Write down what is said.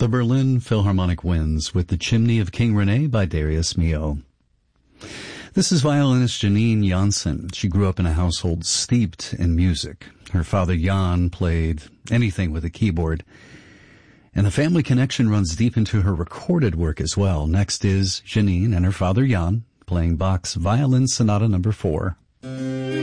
The Berlin Philharmonic Winds with The Chimney of King Rene by Darius Milhaud. This is violinist Janine Janssen. She grew up in a household steeped in music. Her father Jan played anything with a keyboard, and the family connection runs deep into her recorded work as well. Next is Janine and her father Jan playing Bach's Violin Sonata No. 4.